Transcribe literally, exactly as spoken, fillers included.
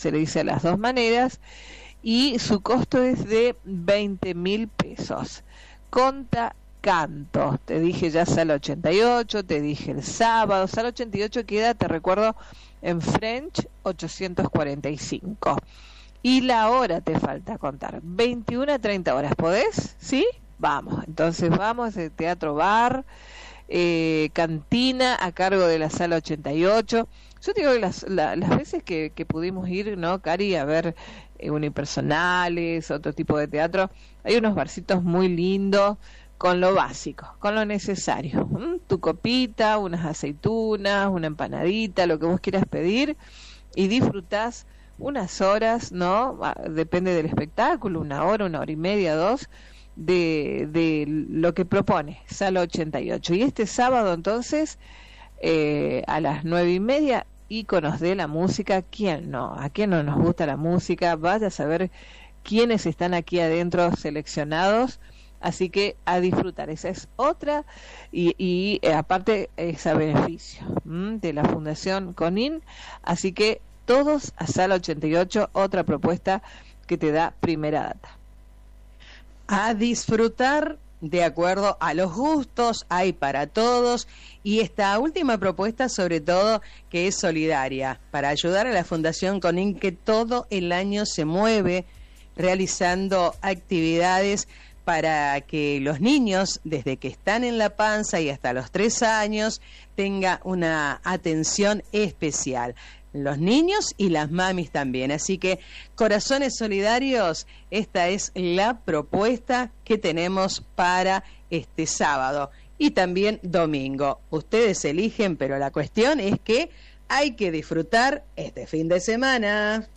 se le dice a las dos maneras, y su costo es de veinte mil pesos. Conta canto, te dije ya sala ochenta y ocho, te dije el sábado, sala ochenta y ocho queda, te recuerdo, en French ochocientos cuarenta y cinco. Y la hora te falta contar, veintiuna a treinta horas, ¿podés? ¿Sí? Vamos, entonces vamos, de Teatro Bar, eh, cantina a cargo de la sala ochenta y ocho. Yo te digo que las, la, las veces que, que pudimos ir, ¿no, Cari? A ver eh, unipersonales, otro tipo de teatro, hay unos barcitos muy lindos, con lo básico, con lo necesario. ¿Mm? Tu copita, unas aceitunas, una empanadita, lo que vos quieras pedir, y disfrutás unas horas, ¿no? Depende del espectáculo, una hora, una hora y media, dos, de, de lo que propone Sala ochenta y ocho. Y este sábado, entonces, eh, a las nueve y media, íconos de la música. ¿Quién no? ¿A quién no nos gusta la música? Vaya a saber quiénes están aquí adentro seleccionados. Así que a disfrutar, esa es otra, y, y eh, aparte es a beneficio ¿m? de la Fundación CONIN. Así que todos a Sala ochenta y ocho, otra propuesta que te da Primera Data. A disfrutar de acuerdo a los gustos, hay para todos, y esta última propuesta sobre todo que es solidaria, para ayudar a la Fundación CONIN, que todo el año se mueve realizando actividades para que los niños, desde que están en la panza y hasta los tres años, tengan una atención especial. Los niños y las mamis también. Así que, corazones solidarios, esta es la propuesta que tenemos para este sábado y también domingo. Ustedes eligen, pero la cuestión es que hay que disfrutar este fin de semana.